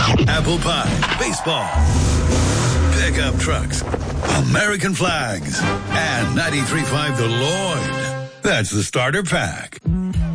Apple pie, baseball, pickup trucks, American flags, and 93.5 The Lloyd. That's the starter pack.